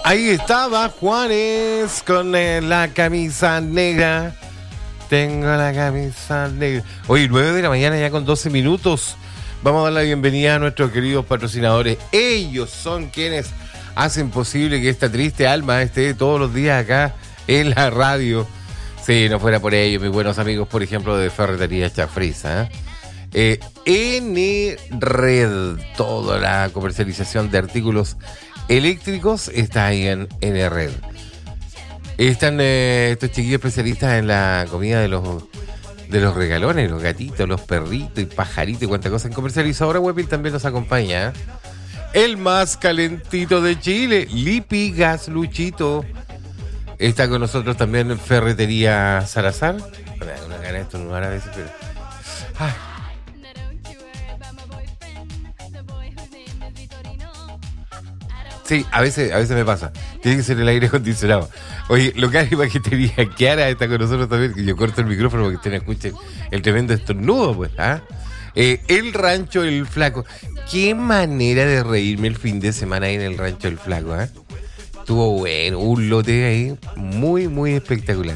Ahí estaba Juanes con la camisa negra. Tengo la camisa negra. Hoy 9 de la mañana ya con 12 minutos. Vamos a dar la bienvenida a nuestros queridos patrocinadores. Ellos son quienes hacen posible que esta triste alma esté todos los días acá en la radio. Si no fuera por ellos, mis buenos amigos, por ejemplo, de Ferretería Chafriza. N-Red, toda la comercialización de artículos eléctricos está ahí en N-Red. Están estos chiquillos especialistas en la comida de los regalones, los gatitos, los perritos y pajaritos y cuánta cosa. En Comercializadora Webbil también nos acompaña el más calentito de Chile, Lipigas Luchito. Está con nosotros también Ferretería Salazar. Una gana de estornudar a veces, pero... Ay. Sí, a veces me pasa. Tiene que ser el aire acondicionado. Oye, local y paquetería Kiara está con nosotros también. Que yo corto el micrófono porque ustedes escuchen el tremendo estornudo, pues. El Rancho El Flaco. Qué manera de reírme el fin de semana ahí en el Rancho El Flaco, Estuvo bueno, un lote ahí muy, muy espectacular.